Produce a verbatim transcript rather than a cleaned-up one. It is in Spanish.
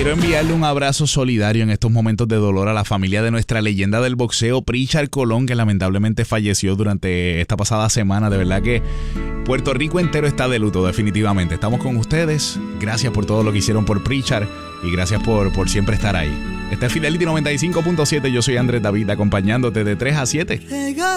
Quiero enviarle un abrazo solidario en estos momentos de dolor a la familia de nuestra leyenda del boxeo, Pritchard Colón, que lamentablemente falleció durante esta pasada semana. De verdad que Puerto Rico entero está de luto, definitivamente. Estamos con ustedes. Gracias por todo lo que hicieron por Pritchard y gracias por, por siempre estar ahí. Este es Fidelity noventa y cinco punto siete. Yo soy Andrés David, acompañándote de tres a siete.